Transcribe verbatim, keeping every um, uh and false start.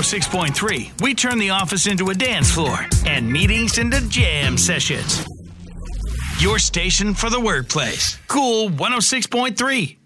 oh six point three, we turn the office into a dance floor and meetings into jam sessions. Your station for the workplace. Cool one oh six point three.